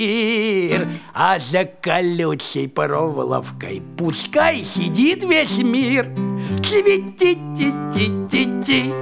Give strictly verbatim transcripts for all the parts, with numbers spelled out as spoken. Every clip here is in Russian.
мир, а за колючей проволокой пускай сидит весь мир. Цвети-ти-ти-ти-ти,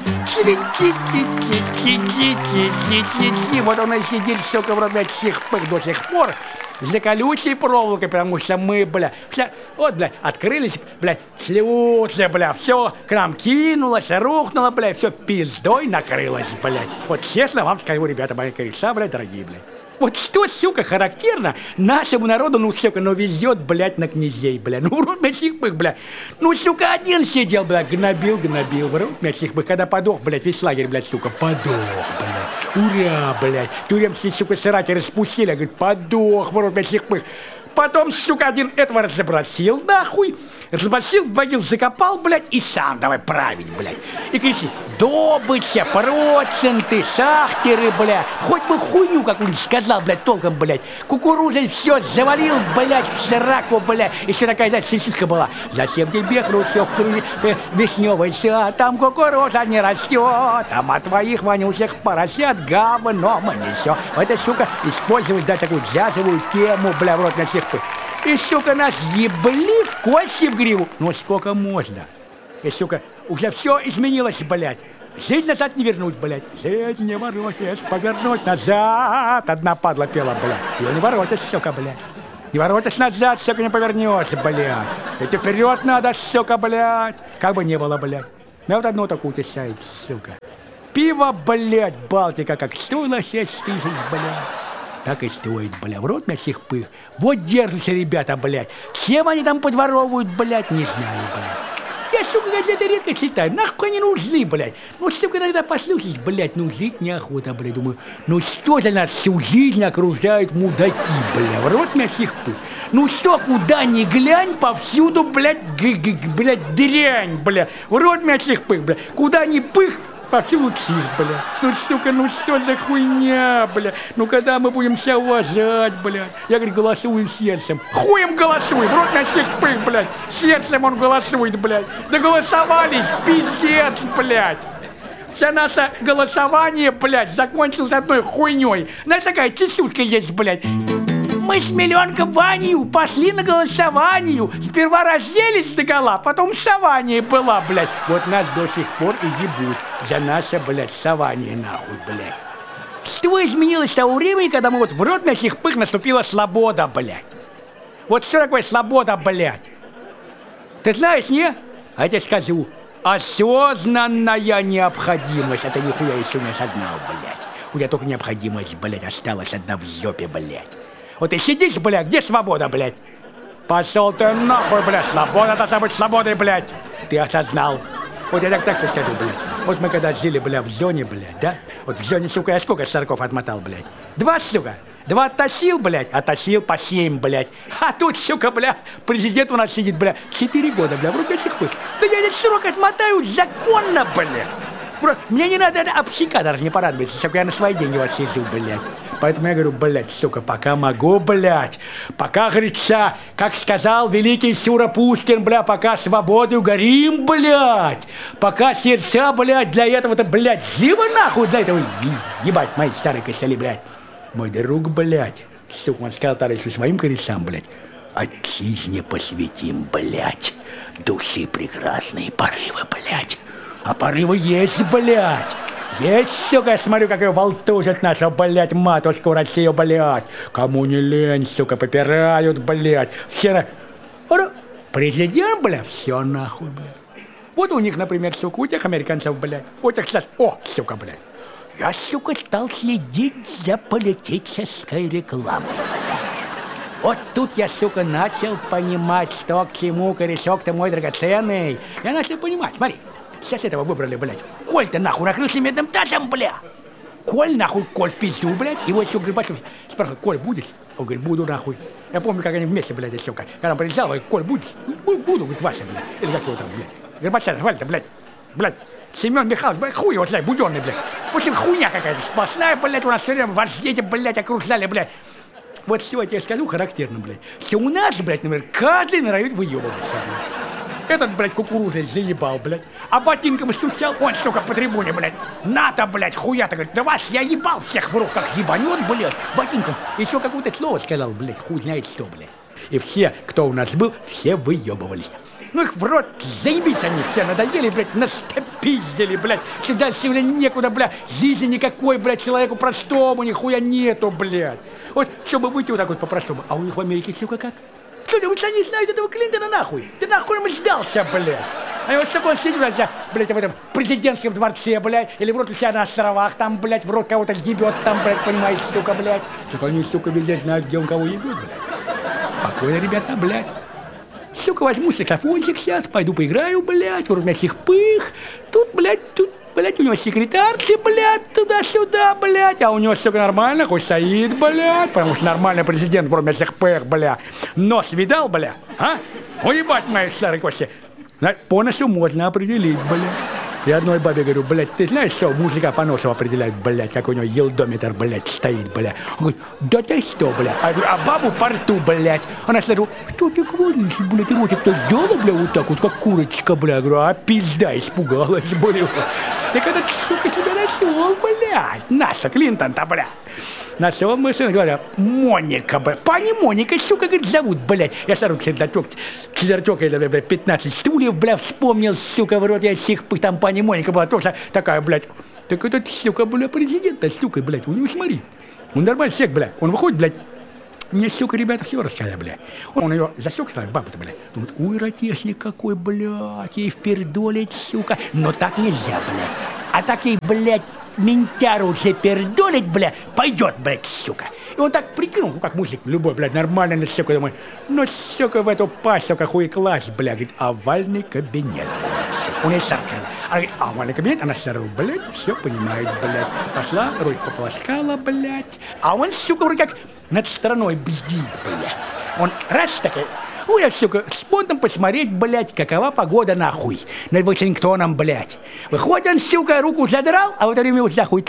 цвети-ти-ти-ти-ти-ти-ти. Вот он и сидит, сука, в родных чихпых до сих пор за колючей проволокой, потому что мы, бля, вся, вот, бля, открылись, бля, слезы, бля, все к нам кинулось, рухнуло, бля, все пиздой накрылось, блядь. Вот честно вам скажу, ребята, мои кореша, бля, дорогие, бля. Вот что, сука, характерно нашему народу, ну, сука, ну, везет, блядь, на князей, бля. Ну, урод на чихпых, бля. Ну, сука, один сидел, бля, гнобил, гнобил. Урод на чихпых, когда подох, блядь, весь лагерь, блядь, сука, подох, блядь. Ура, блядь. Тюремские, сука, сраки распустили, говорит, подох, урод на чихпых. Потом, сука, один этого разобросил, нахуй. Разбросил, в могил закопал, блядь, и сам давай править, блядь. И кричи, добыча, проценты, шахтеры, бля. Хоть бы хуйню какую-нибудь сказал, блядь, толком, блядь. Кукурузой все завалил, блядь, в сраку, блядь. Еще такая, знаешь, сисичка была. Зачем тебе, Хрущев, э, вишневый сад? Там кукуруза не растет. Там от твоих вонючих поросят говном несет. Это, сука, использовать, да, такую джазовую тему, бля, в рот на всех. И, сука, нас ебли в кости в гриву. Ну, сколько можно? И, сука, уже все изменилось, блядь. Жизнь назад не вернуть, блядь. Жизнь не воротишь, повернуть назад. Одна падла пела, блядь. Ее не воротишь, сука, блядь. Не воротишь назад, сука, не повернешься, блядь. Идти вперед надо, сука, блядь. Как бы не было, блядь. Меня вот одно так утешает, сука. Пиво, блядь, Балтика, как стоило шесть тысяч, блядь. Так и стоит, бля, в рот на сих пых. Вот держатся ребята, блядь. Чем они там подворовывают, блядь, не знаю, блядь. Я, сука, газеты редко читаю. Нахуй они нужны, блядь. Ну, сука, иногда послушать, блядь, ну, жить неохота, блядь. Думаю, ну, что за нас всю жизнь окружают мудаки, бля, в рот на сих пых. Ну, что, куда ни глянь, повсюду, блядь, г -г -г, блядь, дрянь, бля. В рот на сих пых, бля. Куда ни пых, повсюду чих, бля. Ну, сука, ну что за хуйня, бля? Ну, когда мы будем себя уважать, бля? Я, говорю, голосую сердцем. Хуем голосует, в рот на всех пых, блядь. Сердцем он голосует, блядь. Да голосовались, пиздец, блядь. Вся наше голосование, блядь, закончилось одной хуйней. Знаешь, такая тесушка есть, блядь. Мы с миллионком Ванью пошли на голосованию. Сперва разделись догола, потом сование была, блядь. Вот нас до сих пор и ебут за наше, блядь, сование, нахуй, блядь. Что изменилось с того времени, когда мы вот в рот на сих пых наступила свобода, блядь? Вот что такое свобода, блядь? Ты знаешь, не? А я тебе скажу. Осознанная необходимость. Это нихуя еще не осознал, блядь. У тебя только необходимость, блядь, осталась одна в жопе, блядь. Вот ты сидишь, блядь, где свобода, блядь? Пошел ты нахуй, блядь, свобода должна быть свободой, блядь. Ты осознал. Вот я так так-то скажу, блядь. Вот мы когда жили, блядь, в зоне, блядь, да? Вот в зоне, сука, я сколько сороков отмотал, блядь? Два, сука. Два оттащил, блядь, оттащил по семь, блядь. А тут, сука, блядь, президент у нас сидит, блядь, четыре года, блядь, в рубящих пых. Да я этот срок отмотаю законно, блядь. Мне не надо это общика даже не порадоваться, сука, я на свои деньги вот сижу, блядь. Поэтому я говорю, блядь, сука, пока могу, блядь, пока, говорится, как сказал великий Сюра Пушкин, блядь, пока свободой горим, блядь, пока сердца, блядь, для этого-то, блядь, живо нахуй для этого, ебать, мои старые костыли, блядь. Мой друг, блядь, сука, он сказал товарищу своим корешам, блядь, отчизне посвятим, блядь, души прекрасные порывы, блядь. А порывы есть, блядь. Есть, сука, я смотрю, как ее волтужит наша, блядь, матушку Россию, блядь. Кому не лень, сука, попирают, блядь. Все на... Президент, блядь, все нахуй, блядь. Вот у них, например, сука, у тех американцев, блядь. У тех, кстати, о, сука, блядь. Я, сука, стал следить за политической рекламой, блядь. Вот тут я, сука, начал понимать, что к чему, корешок-то мой драгоценный. Я начал понимать, смотри. Сейчас этого выбрали, блядь. Коль-то нахуй накрылся медным тазом, бля. Коль нахуй, Коль в пизду, блядь. Его еще Горбачев спрашивает, Коль, будешь? Он говорит, буду нахуй. Я помню, как они вместе, блядь, сука. Когда он приезжал, говорит, Коль, будешь? Буду, говорит, Вася, блядь. Или как его там, блядь. Горбачев, Вальта, блядь. Блядь. Семен Михайлович, блядь, хуй его, блядь, буденный, блядь. В общем, хуйня какая-то сплошная, блядь, у нас все время вождите, блядь, окружали, блядь. Вот все, я тебе скажу характерно, блядь. Что у нас, блядь, например, каждый норовит выебываться, блядь. Этот, блядь, кукурузой заебал, блядь. А ботинком стучал, он, сука, по трибуне, блядь. На-то, блядь, хуя-то, говорит, да вас я ебал всех в рот, как ебанет, блядь, ботинком. Еще какое-то слово сказал, блядь, хуй знает что, блядь. И все, кто у нас был, все выебывались. Ну их в рот, заебись они все, надоели, блядь, настопиздили, блядь. Сюда сюда некуда, блядь, жизни никакой, блядь, человеку простому нихуя нету, блядь. Вот, чтобы выйти вот так вот по-простому. А у них в Америке, сука, как? Что, вы что, не знаете этого Клинтона, нахуй? Ты нахуй ему сдался, блядь? А вот что он сидит, блядь, в этом президентском дворце, блядь, или в рот у себя на островах, там, блядь, в рот кого-то ебет, там, блядь, понимаешь, сука, блядь. Так они, сука, везде знают, где он кого ебет, блядь. Спокойно, ребята, блядь. Сука, возьму саксофончик сейчас, пойду поиграю, блядь, вроде этих пых. Тут, блядь, тут, блядь, у него секретарцы, блядь, туда-сюда, блядь. А у него, сука, нормально, хоть стоит, блядь, потому что нормальный президент, вроде этих пых, блядь. Нос видал, блядь, а? Уебать мои старые кости. По носу можно определить, блядь. Я одной бабе говорю, блядь, ты знаешь, что мужика по носу определяет, блядь, как у него елдометр, блядь, стоит, блядь. Он говорит, да ты что, блядь? А я говорю, а бабу по рту, блядь. Она смотрит, что ты говоришь, блядь, ты ротик-то сделала, блядь, вот так вот, как курочка, блядь. Я говорю, а пизда, испугалась, блядь. Так этот, сука, себя нашел, блядь. Наш-то Клинтон-то, блядь. Нашел мой сын, говорят, Моника, блядь. Пани Моника, сука, говорит, зовут, блядь. Я сорок чердачок, чердачок, блядь, пятнадцать стульев, блядь, вспомнил, сука, в рот, я всех, там пани Моника была тоже такая, блядь. Так этот, сука, блядь, президент-то, сука, блядь, у него, смотри. Он нормальный всех, блядь. Он выходит, блядь. Мне, сука, ребята все рассказали, блядь. Он ее засек сразу, бабу-то, блядь. Думает, ой, ротешник какой, блядь, ей впердолить, сука. Но так нельзя, блядь. А так ей, блядь, ментяру запердолить, бля, пойдет, блядь, сука. И он так прикинул, ну как мужик любой, блядь, нормально, сука, думаю, ну, сука, в эту пасть, сука, хуй класс, бля, говорит, овальный кабинет, блядь. Он ей сам сказал. Она говорит, а овальный кабинет, она сразу, блядь, все понимает, блядь. Пошла, руки пополоскала, блядь. А он, сука, вроде как над страной бздит, блядь. Он раз такой, ой, я, сука, с понтом посмотреть, блядь, какова погода, нахуй, над Вашингтоном, блядь. Выходит он, сука, руку задрал, а в это время вот захуй.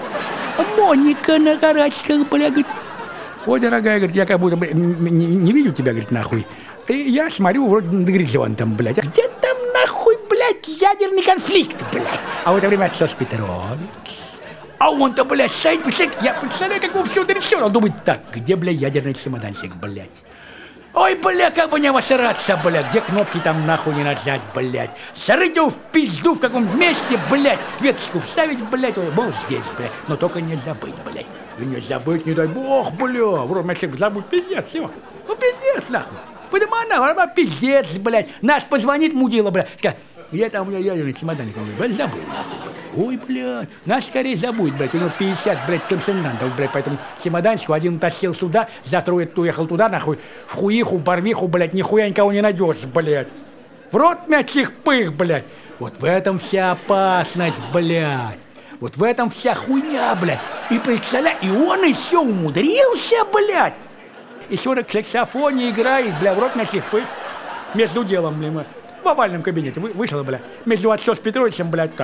Моника на карачках, блядь, говорит. Ой, дорогая, говорит, я как будто бы не, не видел тебя, говорит, нахуй. И я смотрю, вроде на горизонтом, блядь. А где там, нахуй, блядь, ядерный конфликт, блядь? А в это время отсос Петрович. А он-то, блядь, стоит, я представляю, как его все дорисовал. Он думает, так, где, блядь, ядерный чемоданчик, блядь? Ой, бля, как бы не обосраться, бля, где кнопки там нахуй не нажать, блядь. Зарыть его в пизду в каком месте, блядь, веточку вставить, блядь, ой, мол, здесь, блядь, но только не забыть, блядь. И не забыть, не дай бог, бля, вроде Максим, забудь, пиздец, все. Ну, пиздец, нахуй. Потому она, она пиздец, блядь, наш позвонит мудила, блядь, скажет, где там у меня ядерный чемоданчик, он говорит, блядь, забыл, нахуй, блядь. Ой, блядь, нас скорее забудь, блядь, у него пятьдесят, блядь, консультантов, блядь, поэтому чемоданчику один утащил сюда, завтра уехал туда, нахуй, в хуиху, в барвиху, блядь, нихуя никого не найдешь, блядь. В рот мягких пых, блядь. Вот в этом вся опасность, блядь. Вот в этом вся хуйня, блядь. И представляй, и он еще умудрился, блядь. Еще на саксофоне играет, блядь, в рот мягких пых. Между делом, блядь. В овальном кабинете вы, вышла, бля, между отцом с Петровичем, блядь,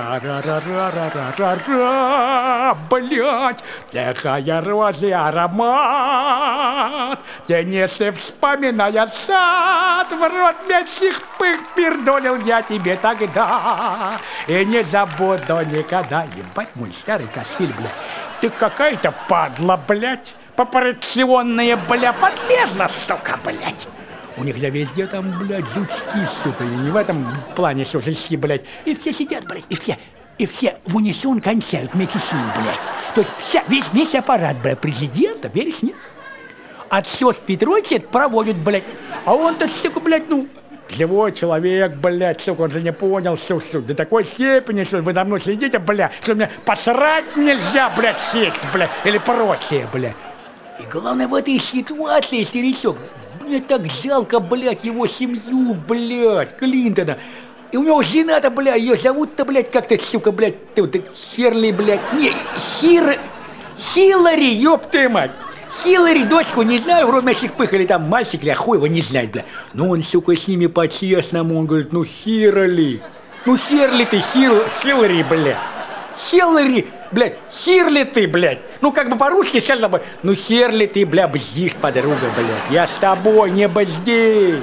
та-ра-ра-ра-ра-ра-ра, блядь, тихая розы аромат, тенисты вспоминая сад, в рот мягких пых пердолил я тебе тогда, и не забуду никогда. Ебать мой старый костыль, блядь, ты какая-то падла, блядь, попарационная, бля, подлезла, сука, блядь. У них же везде там, блядь, жучки, сука, и не в этом плане, что жучки, блядь. И все сидят, блядь, и все, и все в унисон кончают вместе с ним, блядь. То есть вся, весь, весь аппарат, блядь, президента, веришь, нет? Отсос Петрович проводит, блядь, а он-то, сука, блядь, ну, живой человек, блядь, сука, он же не понял, сука, сука, до такой степени, что вы за мной следите, блядь, что мне посрать нельзя, блядь, сесть, блядь, или прочее, блядь. И главное в этой ситуации, старичок, мне так жалко, блядь, его семью, блядь, Клинтона. И у него жена-то, блядь, ее зовут-то, блядь, как-то, сука, блядь, ты вот Херли, блядь, не, Хир... Хиллари, ёб ты мать. Хиллари, дочку, не знаю, вроде наших пых, или там мальчик, или хуй его не знает, блядь. Ну он, сука, с ними по-честному, он говорит, ну Хирли, ну Херли ты, Хил... Хиллари, блядь. Хиллари, блядь, Хирли ты, блядь. Ну, как бы по-русски сказал бы, ну, Херли ты, бля, бздишь, подруга, блядь. Я с тобой, не бзди.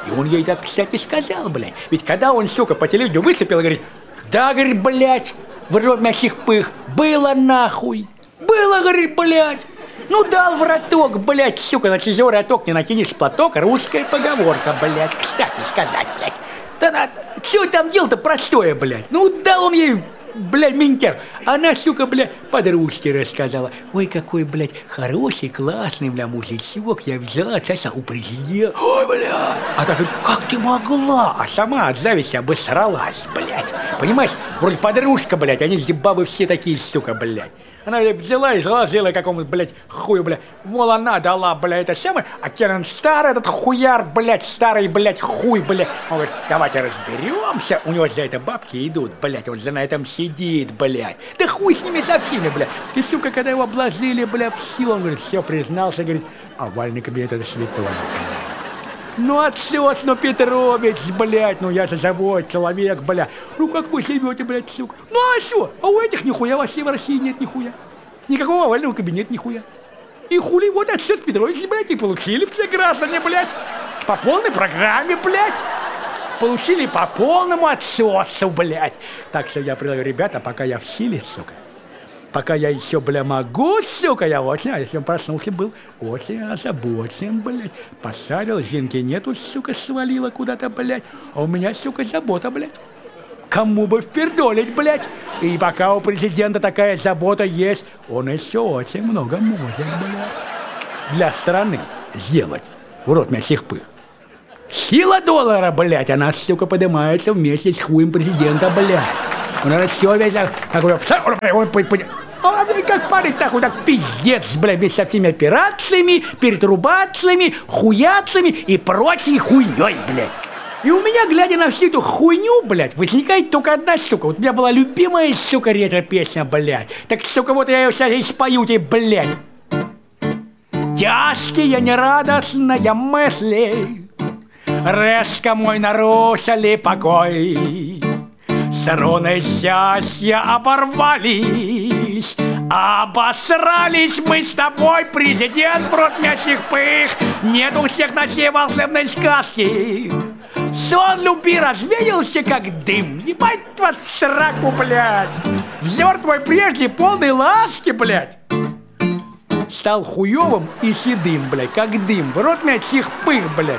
И он ей так, кстати, сказал, блядь. Ведь когда он, сука, по телевидению выступил и говорит: да, говорит, блядь, в рот мячих пых, было нахуй. Было, говорит, блядь. Ну, дал в роток, блядь, сука, на чужой роток не накинешь платок. Русская поговорка, блядь, кстати сказать, блядь. Да, что там дело-то простое, блядь. Ну, дал он ей, блядь, ментер. Она, сука, блядь, подружке рассказала. Ой, какой, блядь, хороший, классный, бля, мужичок. Я взяла, отсосал у президента. Ой, блядь. А так, как ты могла? А сама от зависти обосралась, блядь. Понимаешь, вроде подружка, блядь, они же бабы все такие, сука, блядь. Она взяла и заложила какому-то, блядь, хую, блядь. Мол, она дала, блядь, это самое. А Керн старый, этот хуяр, блядь, старый, блядь, хуй, блядь. Он говорит: давайте разберемся. У него за это бабки идут, блядь. Он же на этом сидит, блядь. Да хуй с ними со всеми, блядь. И, сука, когда его обложили, блядь, все, он говорит, все признался, говорит: овальный кабинет — это святое, блядь. Ну, отсос, ну, Петрович, блядь, ну, я же живой человек, блядь. Ну, как вы живете, блядь, сука? Ну, а что? А у этих нихуя вообще в России нет нихуя. Никакого овального кабинета нихуя. И хули вот отсос Петрович, блядь, и получили все граждане, блядь. По полной программе, блядь. Получили по полному отсосу, блядь. Так что я предлагаю, ребята, пока я в силе, сука, пока я еще, бля, могу, сука, я очень, а если он проснулся, был очень озабочен, блядь. Посадил, Зинки нету, сука, свалила куда-то, блядь. А у меня, сука, забота, блядь. Кому бы впердолить, блядь. И пока у президента такая забота есть, он еще очень много может, блядь, для страны сделать. В рот мясих пых. Сила доллара, блядь, она, сука, поднимается вместе с хуем президента, блядь. Он, наверное, все весь, как бы, как парень нахуй, так пиздец, блядь, вместе со всеми операциями, перетрубациями, хуяцами и прочей хуйней, блядь. И у меня, глядя на всю эту хуйню, блядь, возникает только одна штука. Вот у меня была любимая, сука, ретро-песня, блядь. Так, сука, вот я ее сейчас и спою тебе, блядь. Тяжкие, нерадостные мысли резко мой нарушили покой. Струны счастья оборвались, обосрались мы с тобой, президент, в рот мясих пых. Нет у всех ночей волшебной сказки. Сон люби развеялся, как дым. Ебать вас в сраку, блядь. Взор твой прежде полный ласки, блядь, стал хуёвым и седым, блядь, как дым. В рот мясих пых, блядь.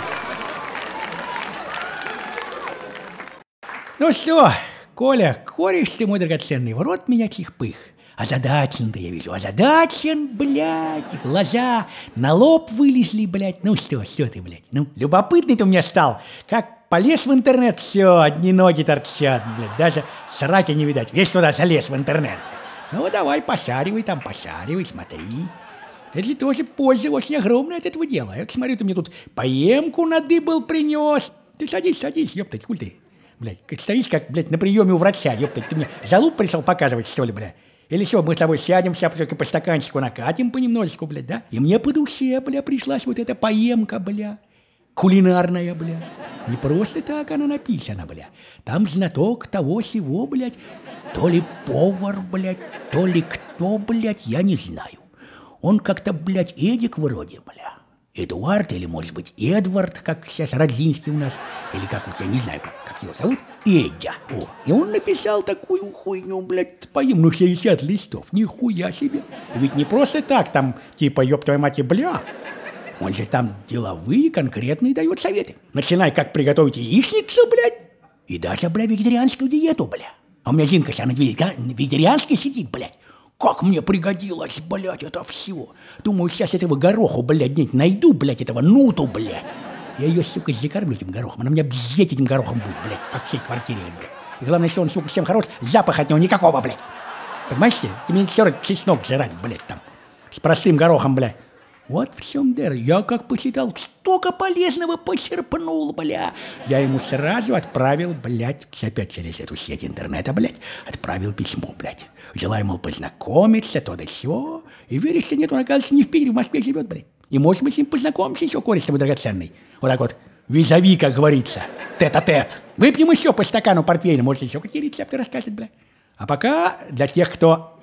Ну что, Коля, кореш ты мой драгоценный, в рот меня пых. Озадачен ты, я вижу, озадачен, блядь, глаза на лоб вылезли, блядь. Ну что, что ты, блядь, ну, любопытный ты у меня стал. Как полез в интернет, все, одни ноги торчат, блядь, даже сраки не видать. Весь туда залез в интернет. Ну, давай, пошаривай там, пошаривай, смотри. Это же тоже польза очень огромная от этого дела. Я смотрю, ты мне тут поемку надыбал, принес. Ты садись, садись, ёптать, хуй ты. Блядь, стоишь как, блядь, на приеме у врача, ёптать. Ты мне залуп пришел показывать, что ли, блядь? Или что, мы с тобой сядем, сейчас только по стаканчику накатим понемножечку, блядь, да? И мне по душе, бля, пришлась вот эта поемка, бля, кулинарная, бля. Не просто так она написана, бля. Там знаток того-сего, блядь. То ли повар, блядь, то ли кто, блядь, я не знаю. Он как-то, блядь, Эдик вроде, бля. Эдуард или, может быть, Эдвард, как сейчас Родзинский у нас. Или как, вот я не знаю, как, как его зовут. Эдя. О, и он написал такую хуйню, блядь, поем, ну, шестьдесят листов. Нихуя себе. Ведь не просто так там, типа, ёб твою мать и бля. Он же там деловые, конкретные дает советы. Начиная, как приготовить яичницу, блядь, и даже, бля, вегетарианскую диету, бля. А у меня Зинка сейчас на вегетарианской сидит, блядь. Как мне пригодилось, блядь, это все. Думаю, сейчас этого гороху, блядь, где-нибудь найду, блядь, этого нуту, блядь. Я ее, сука, закормлю этим горохом. Она меня бздеть этим горохом будет, блядь, по всей квартире, блядь. И главное, что он, сука, всем хорош, запаха от него никакого, блядь. Понимаешь, ты мне все равно чеснок жрать, блядь, там, с простым горохом, блядь. Вот в чем дыр. Я как посчитал, столько полезного почерпнул, бля. Я ему сразу отправил, блядь, опять через эту сеть интернета, блядь, отправил письмо, блядь. Желаю, мол, познакомиться, то да сё. И веришь, что нет, он, оказывается, не в Питере, в Москве живет, блядь. И, может быть, с ним познакомимся еще, кореш тобой драгоценный. Вот так вот, визави, как говорится, тет-а-тет. Выпьем еще по стакану портвейна, может, еще какие рецепты рассказать, блядь. А пока для тех, кто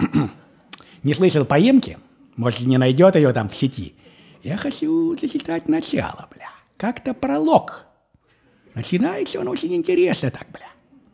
не слышал поемки, может, не найдет ее там в сети, я хочу зачитать начало, бля. Как-то пролог Начинается он очень интересно так, бля.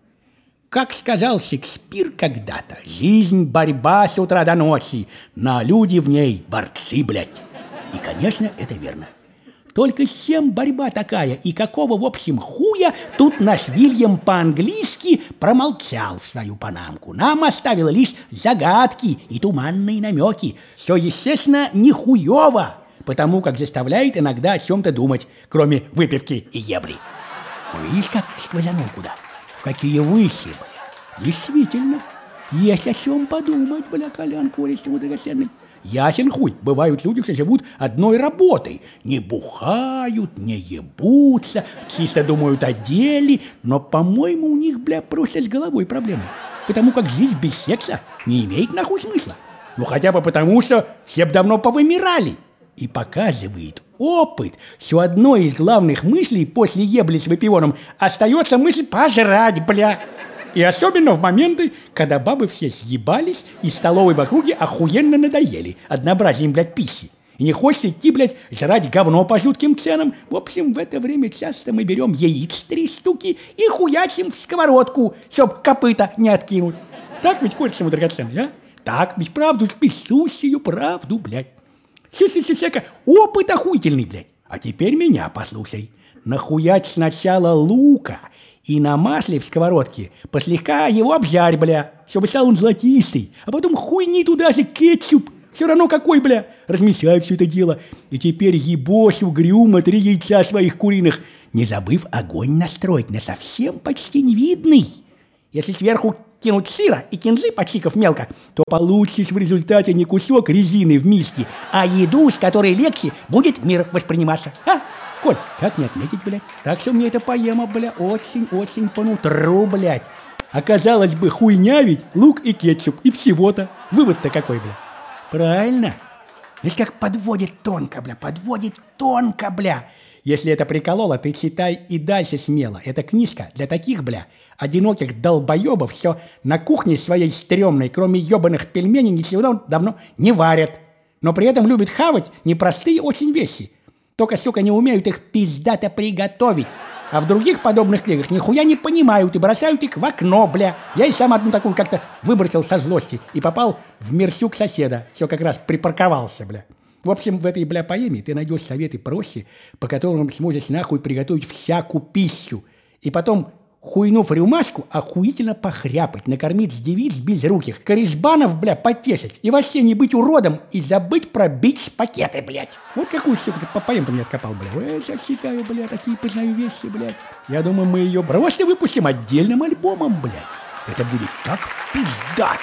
Как сказал Шекспир когда-то, жизнь – борьба с утра до ночи, но люди в ней – борцы, блядь. И, конечно, это верно. Только с чем борьба такая и какого, в общем, хуя тут наш Вильям по-английски промолчал в свою панамку. Нам оставил лишь загадки и туманные намеки, что, естественно, не хуево, потому как заставляет иногда о чем-то думать, кроме выпивки и ебли. Ну, видишь, как сквозанул куда? В какие выси, бля. Действительно, есть о чем подумать, бля, Колян Користому драгоценный. Ясен хуй, бывают люди, что живут одной работой. Не бухают, не ебутся, чисто думают о деле, но, по-моему, у них, бля, просто с головой проблемы. Потому как жизнь без секса не имеет нахуй смысла. Ну, хотя бы потому, что все б давно повымирали. И показывает опыт, что одной из главных мыслей после ебли с выпивоном остается мысль пожрать, бля. И особенно в моменты, когда бабы все съебались и столовой в округе охуенно надоели однообразием, блядь, пищи. И не хочется идти, блядь, жрать говно по жутким ценам. В общем, в это время часто мы берем яиц три штуки и хуячим в сковородку, чтоб копыта не откинуть. Так ведь, Користому драгоценный, а? Так ведь правду, спесущую правду, блядь. Слушай, опыт охуительный, блядь. А теперь меня послушай. Нахуять сначала лука и на масле в сковородке послегка его обжарь, бля, чтобы стал он золотистый. А потом хуйни туда же кетчуп. Все равно какой, бля. Размешай все это дело. И теперь ебошь угрюмо три яйца своих куриных, не забыв огонь настроить на совсем почти невидный. Если сверху кинуть сыра и кинзы, почикав мелко, то получишь в результате не кусок резины в миске, а еду, с которой легче будет мир восприниматься. А, Коль, как не отметить, блядь? Так что мне эта поэма, бля, очень-очень по нутру, блядь. Оказалось бы, хуйня ведь, лук и кетчуп, и всего-то. Вывод-то какой, бля? Правильно. Видишь, как подводит тонко, бля, подводит тонко, бля. Если это прикололо, ты читай и дальше смело. Эта книжка для таких, бля, одиноких долбоебов, все на кухне своей стрёмной, кроме ебаных пельменей, ничего давно не варят. Но при этом любят хавать непростые очень вещи. Только, сука, не умеют их пиздато приготовить. А в других подобных книгах нихуя не понимают и бросают их в окно, бля. Я и сам одну такую как-то выбросил со злости и попал в мерсюк соседа. Все как раз припарковался, бля. В общем, в этой, бля, поэме ты найдешь советы проще, по которым сможешь нахуй приготовить всякую пищу. И потом, хуйнув рюмашку, охуительно похряпать, накормить девиц безруких, корешбанов, бля, потешить, и вообще не быть уродом и забыть про бич-пакеты, блядь. Вот какую, сука, ты по поэм-то мне откопал, бля. Я сейчас читаю, бля, такие познаю вещи, блядь. Я думаю, мы ее просто выпустим отдельным альбомом, блядь. Это будет так пиздато.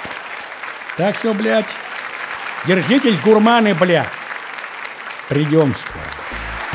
Так что, блядь, держитесь, гурманы, бля. Придем скоро.